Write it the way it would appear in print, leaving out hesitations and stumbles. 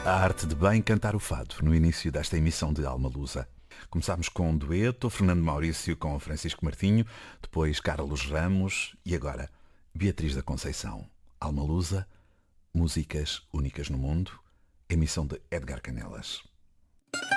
A arte de bem cantar o fado no início desta emissão de Alma Lusa. Começámos com um dueto, Fernando Maurício com Francisco Martinho, depois Carlos Ramos e agora Beatriz da Conceição. Alma Lusa, músicas únicas no mundo, emissão de Edgar Canelas.